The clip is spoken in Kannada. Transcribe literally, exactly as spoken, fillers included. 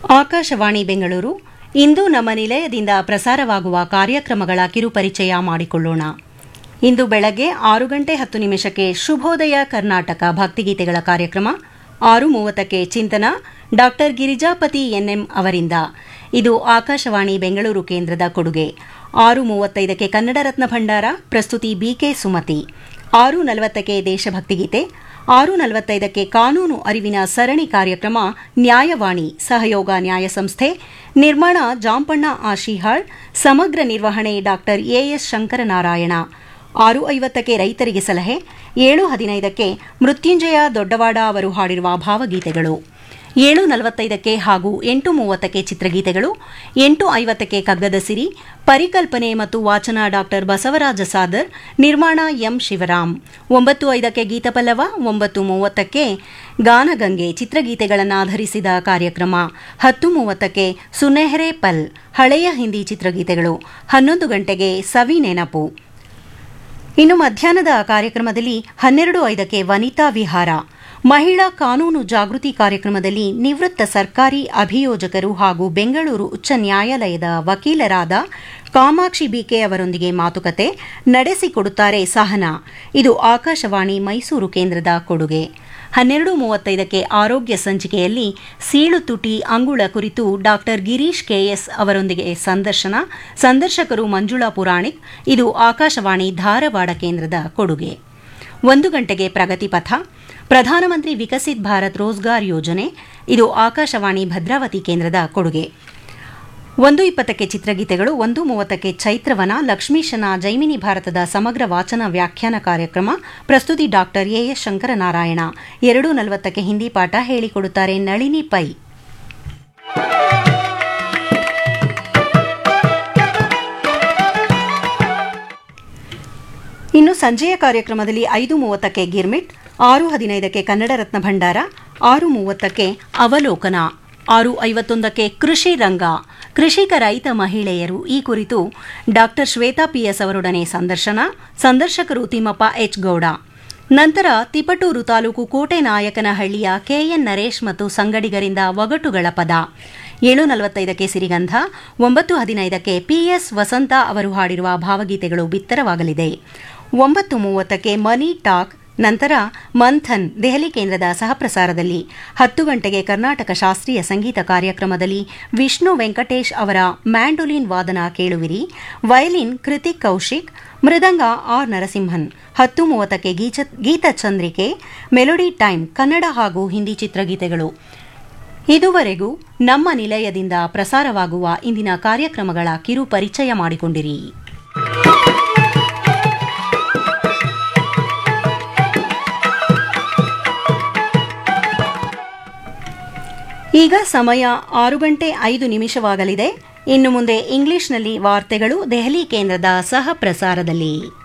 ಆಕಾಶವಾಣಿ ಬೆಂಗಳೂರು. ಇಂದು ನಮ್ಮ ನಿಲಯದಿಂದ ಪ್ರಸಾರವಾಗುವ ಕಾರ್ಯಕ್ರಮಗಳ ಕಿರುಪರಿಚಯ ಮಾಡಿಕೊಳ್ಳೋಣ. ಇಂದು ಬೆಳಗ್ಗೆ ಆರು ಗಂಟೆ ಹತ್ತು ನಿಮಿಷಕ್ಕೆ ಶುಭೋದಯ ಕರ್ನಾಟಕ ಭಕ್ತಿಗೀತೆಗಳ ಕಾರ್ಯಕ್ರಮ, ಆರು ಮೂವತ್ತಕ್ಕೆ ಚಿಂತನ ಡಾಕ್ಟರ್ ಗಿರಿಜಾಪತಿ ಎನ್ಎಂ ಅವರಿಂದ. ಇದು ಆಕಾಶವಾಣಿ ಬೆಂಗಳೂರು ಕೇಂದ್ರದ ಕೊಡುಗೆ. ಆರು ಮೂವತ್ತೈದಕ್ಕೆ ಕನ್ನಡ ರತ್ನ ಭಂಡಾರ, ಪ್ರಸ್ತುತಿ ಬಿಕೆ ಸುಮತಿ. ಆರು ನಲವತ್ತಕ್ಕೆ ದೇಶಭಕ್ತಿಗೀತೆ, ಆರು ನಲವತ್ತೈದಕ್ಕೆ ಕಾನೂನು ಅರಿವಿನ ಸರಣಿ ಕಾರ್ಯಕ್ರಮ ನ್ಯಾಯವಾಣಿ, ಸಹಯೋಗ ನ್ಯಾಯ ಸಂಸ್ಥೆ, ನಿರ್ಮಾಣ ಜಾಂಪಣ್ಣ ಆಶಿಹಾಳ್, ಸಮಗ್ರ ನಿರ್ವಹಣೆ ಡಾಕ್ಟರ್ ಎಎಸ್ ಶಂಕರನಾರಾಯಣ. ಆರು ಐವತ್ತಕ್ಕೆ ರೈತರಿಗೆ ಸಲಹೆ, ಏಳು ಹದಿನೈದಕ್ಕೆ ಮೃತ್ಯುಂಜಯ ದೊಡ್ಡವಾಡ ಅವರು ಹಾಡಿರುವ ಭಾವಗೀತೆಗಳು, ಏಳು ನಲವತ್ತೈದಕ್ಕೆ ಹಾಗೂ ಎಂಟು ಮೂವತ್ತಕ್ಕೆ ಚಿತ್ರಗೀತೆಗಳು, ಎಂಟು ಐವತ್ತಕ್ಕೆ ಕಗ್ಗದ ಸಿರಿ, ಪರಿಕಲ್ಪನೆ ಮತ್ತು ವಾಚನ ಡಾಕ್ಟರ್ ಬಸವರಾಜ ಸಾದರ್, ನಿರ್ಮಾಣ ಎಂ ಶಿವರಾಮ್. ಒಂಬತ್ತು ಐದಕ್ಕೆ ಗೀತಪಲ್ಲವ, ಒಂಬತ್ತು ಮೂವತ್ತಕ್ಕೆ ಗಾನಗಂಗೆ ಚಿತ್ರಗೀತೆಗಳನ್ನು ಆಧರಿಸಿದ ಕಾರ್ಯಕ್ರಮ, ಹತ್ತು ಮೂವತ್ತಕ್ಕೆ ಸುನೆಹರೆ ಪಲ್ ಹಳೆಯ ಹಿಂದಿ ಚಿತ್ರಗೀತೆಗಳು, ಹನ್ನೊಂದು ಗಂಟೆಗೆ ಸವಿ ನೆನಪು. ಇನ್ನು ಮಧ್ಯಾಹ್ನದ ಕಾರ್ಯಕ್ರಮದಲ್ಲಿ ಹನ್ನೆರಡು ಐದಕ್ಕೆ ವನಿತಾ ವಿಹಾರ, ಮಹಿಳಾ ಕಾನೂನು ಜಾಗೃತಿ ಕಾರ್ಯಕ್ರಮದಲ್ಲಿ ನಿವೃತ್ತ ಸರ್ಕಾರಿ ಅಭಿಯೋಜಕರು ಹಾಗೂ ಬೆಂಗಳೂರು ಉಚ್ಚ ನ್ಯಾಯಾಲಯದ ವಕೀಲರಾದ ಕಾಮಾಕ್ಷಿ ಬಿಕೆ ಅವರೊಂದಿಗೆ ಮಾತುಕತೆ ನಡೆಸಿಕೊಡುತ್ತಾರೆ ಸಹನಾ. ಇದು ಆಕಾಶವಾಣಿ ಮೈಸೂರು ಕೇಂದ್ರದ ಕೊಡುಗೆ. ಹನ್ನೆರಡು ಮೂವತ್ತೈದಕ್ಕೆ ಆರೋಗ್ಯ ಸಂಚಿಕೆಯಲ್ಲಿ ಸೀಳು ತುಟಿ ಅಂಗುಳ ಕುರಿತು ಡಾಕ್ಟರ್ ಗಿರೀಶ್ ಕೆಎಸ್ ಅವರೊಂದಿಗೆ ಸಂದರ್ಶನ, ಸಂದರ್ಶಕರು ಮಂಜುಳಾ ಪುರಾಣಿಕ್. ಇದು ಆಕಾಶವಾಣಿ ಧಾರವಾಡ ಕೇಂದ್ರದ ಕೊಡುಗೆ. ಒಂದು ಗಂಟೆಗೆ ಪ್ರಗತಿ ಪಥ, ಪ್ರಧಾನಮಂತ್ರಿ ವಿಕಸಿತ್ ಭಾರತ್ ರೋಜ್ಗಾರ್ ಯೋಜನೆ. ಇದು ಆಕಾಶವಾಣಿ ಭದ್ರಾವತಿ ಕೇಂದ್ರದ ಕೊಡುಗೆ. ಒಂದು ಇಪ್ಪತ್ತಕ್ಕೆ ಚಿತ್ರಗೀತೆಗಳು, ಒಂದು ಮೂವತ್ತಕ್ಕೆ ಚೈತ್ರವನ ಲಕ್ಷ್ಮೀಶನ ಜೈಮಿನಿ ಭಾರತದ ಸಮಗ್ರ ವಾಚನ ವ್ಯಾಖ್ಯಾನ ಕಾರ್ಯಕ್ರಮ, ಪ್ರಸ್ತುತಿ ಡಾಕ್ಟರ್ ಎಎಸ್ ಶಂಕರನಾರಾಯಣ. ಎರಡು ನಲವತ್ತಕ್ಕೆ ಹಿಂದಿ ಪಾಠ ಹೇಳಿಕೊಡುತ್ತಾರೆ ನಳಿನಿ ಪೈ. ಇನ್ನು ಸಂಜೆಯ ಕಾರ್ಯಕ್ರಮದಲ್ಲಿ ಐದು ಮೂವತ್ತಕ್ಕೆ ಗಿರ್ಮಿಟ್, ಆರು ಹದಿನೈದಕ್ಕೆ ಕನ್ನಡ ರತ್ನ ಭಂಡಾರ, ಆರು ಮೂವತ್ತಕ್ಕೆ ಅವಲೋಕನ, ಆರು ಐವತ್ತೊಂದಕ್ಕೆ ಕೃಷಿ ರಂಗ, ಕೃಷಿಕ ರೈತ ಮಹಿಳೆಯರು ಈ ಕುರಿತು ಡಾಕ್ಟರ್ ಶ್ವೇತಾ ಪಿಎಸ್ ಅವರೊಡನೆ ಸಂದರ್ಶನ, ಸಂದರ್ಶಕರು ತಿಮ್ಮಪ್ಪ ಎಚ್ ಗೌಡ. ನಂತರ ತಿಪಟೂರು ತಾಲೂಕು ಕೋಟೆನಾಯಕನಹಳ್ಳಿಯ ಕೆಎನ್ ನರೇಶ್ ಮತ್ತು ಸಂಗಡಿಗರಿಂದ ಒಗಟುಗಳ ಪದ. ಏಳು ನಲವತ್ತೈದಕ್ಕೆ ಸಿರಿಗಂಧ, ಒಂಬತ್ತು ಹದಿನೈದಕ್ಕೆ ಪಿಎಸ್ ವಸಂತ ಅವರು ಹಾಡಿರುವ ಭಾವಗೀತೆಗಳು ಬಿತ್ತರವಾಗಲಿದೆ. ಒಂಬತ್ತು ಮೂವತ್ತಕ್ಕೆ ಮನಿ ಟಾಕ್, ನಂತರ ಮಂಥನ್ ದೆಹಲಿ ಕೇಂದ್ರದ ಸಹಪ್ರಸಾರದಲ್ಲಿ. ಹತ್ತು ಗಂಟೆಗೆ ಕರ್ನಾಟಕ ಶಾಸ್ತ್ರೀಯ ಸಂಗೀತ ಕಾರ್ಯಕ್ರಮದಲ್ಲಿ ವಿಷ್ಣು ವೆಂಕಟೇಶ್ ಅವರ ಮ್ಯಾಂಡೋಲಿನ್ ವಾದನ ಕೇಳುವಿರಿ, ವಯಲಿನ್ ಕೃತಿಕ್ ಕೌಶಿಕ್, ಮೃದಂಗ ಆರ್ ನರಸಿಂಹನ್. ಹತ್ತು ಮೂವತ್ತಕ್ಕೆ ಗೀತಚಂದ್ರಿಕೆ, ಮೆಲೋಡಿ ಟೈಮ್ ಕನ್ನಡ ಹಾಗೂ ಹಿಂದಿ ಚಿತ್ರಗೀತೆಗಳು. ಇದುವರೆಗೂ ನಮ್ಮ ನಿಲಯದಿಂದ ಪ್ರಸಾರವಾಗುವ ಇಂದಿನ ಕಾರ್ಯಕ್ರಮಗಳ ಕಿರು ಪರಿಚಯ ಮಾಡಿಕೊಂಡಿರಿ. ಈಗ ಸಮಯ ಆರು ಗಂಟೆ ಐದು ನಿಮಿಷವಾಗಲಿದೆ. ಇನ್ನು ಮುಂದೆ ಇಂಗ್ಲಿಷ್ನಲ್ಲಿ ವಾರ್ತೆಗಳು ದೆಹಲಿ ಕೇಂದ್ರದ ಸಹ ಪ್ರಸಾರದಲ್ಲಿ.